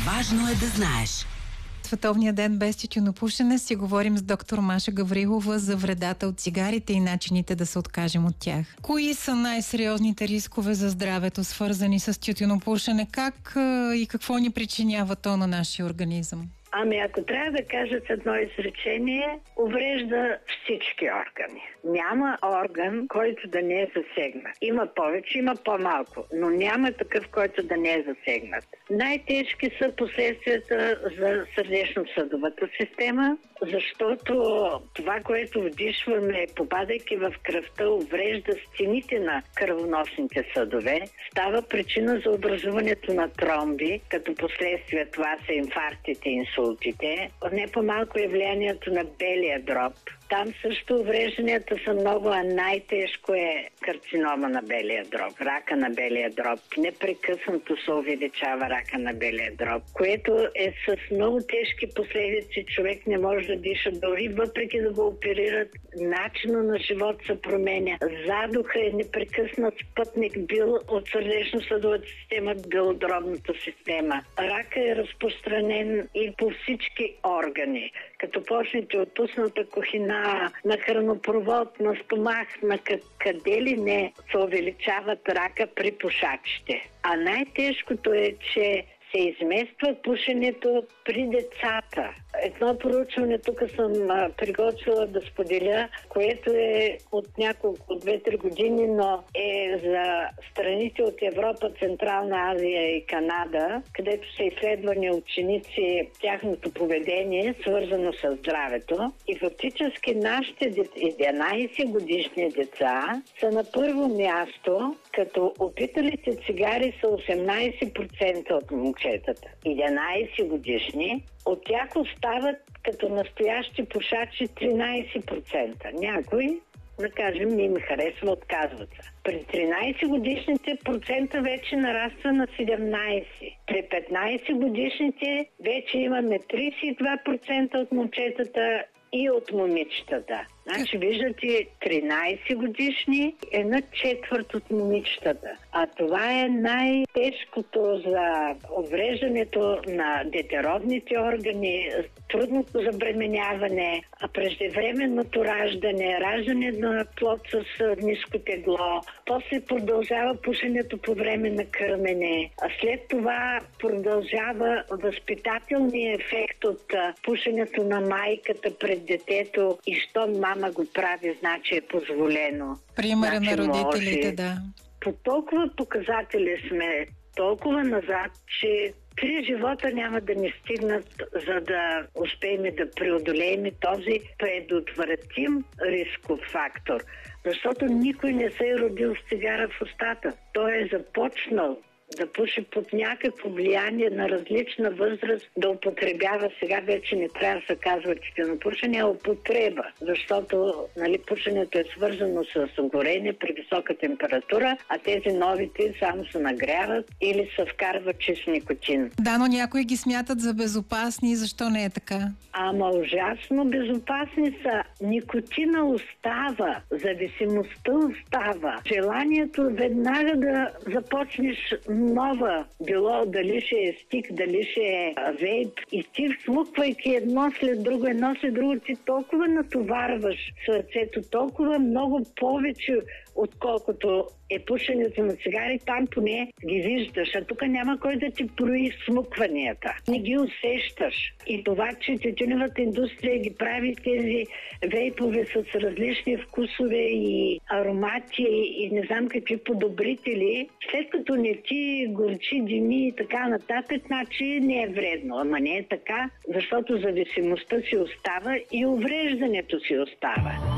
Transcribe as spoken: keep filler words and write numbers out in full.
Важно е да знаеш. Световния ден без тютюнопушене си говорим с доктор Маша Гаврилова за вредата от цигарите и начините да се откажем от тях. Кои са най-сериозните рискове за здравето, свързани с тютюнопушене? Как и какво ни причинява то на нашия организъм? Ами ако трябва да кажа с едно изречение, уврежда всички органи. Няма орган, който да не е засегнат. Има повече, има по-малко, но няма такъв, който да не е засегнат. Най-тежки са последствията за сърдечно-съдовата система, защото това, което вдишваме, попадайки в кръвта, уврежда стените на кръвоносните съдове, става причина за образуването на тромби, като последствие това са инфарктите и инсултите. Не по-малко е влиянието на белия дроб. Там също уврежданията са много, а най-тежко е карцинома на белия дроб, рака на белия дроб. Непрекъснато се увеличава рака на белия дроб, което е с много тежки последици. Човек не може да диша, дори въпреки да го оперират, начина на живот се променя. Задуха е непрекъснат спътник бил от сърдечно-съдовата система, белодробната система. Рака е разпространен и по всички органи. Като почнете от пусната кухина, на хранопровод, на стомах, на къде ли не се увеличават рака при пушачите. А най-тежкото е, че се измества пушенето при децата. Едно проучване тук съм а, приготвила да споделя, което е от няколко, две-три години, но е за страните от Европа, Централна Азия и Канада, където са изследвани ученици, тяхното поведение, свързано с здравето. И фактически нашите единайсет годишни деца са на първо място, като опиталите цигари са осемнайсет процента от момчетата. единайсет годишни, от тях остават като настоящи пушачи тринайсет процента. Някои, да кажем, не им харесва, отказват се. При тринайсет годишните процента вече нараства на седемнайсет. При петнайсет годишните вече имаме трийсет и два процента от момчетата и от момичетата. Значи, виждате, тринайсет годишни е на четвърт от момичетата. А това е най-тежкото за увреждането на детородните органи, трудното забременяване, преждевременното раждане, раждане на плод с ниско тегло. После продължава пушенето по време на кърмене. А след това продължава възпитателния ефект от пушенето на майката пред детето и що мама го прави, значи е позволено. Примера значи на родителите, може. да. По толкова показатели сме толкова назад, че три живота няма да ни стигнат, за да успеем да преодолеем този предотвратим рисков фактор. Защото никой не се е родил с цигара в устата. Той е започнал да пуши под някакво влияние на различна възраст, да употребява. Сега вече не трябва да се казва тютюнопушене, а употреба, защото нали, пушенето е свързано с горене при висока температура, а тези новите само се нагряват или се вкарват чист никотин. Да, но някои ги смятат за безопасни. Защо не е така? Ама ужасно безопасни са. Никотина остава, зависимостта остава. Желанието веднага да започнеш нова, било дали ще е стик, дали ще е вейп, и ти всмуквайки едно след друго, едно след друго, ти толкова натоварваш сърцето, толкова много повече, отколкото е пушенето на цигари, там поне ги виждаш, а тук няма кой да ти брои смукванията. Не ги усещаш. И това, че тютюневата индустрия ги прави тези вейпове с различни вкусове и аромати и не знам какви подобрители, след като не ти горчи, дими и така нататък, значи не е вредно. Ама не е така, защото зависимостта си остава и увреждането си остава.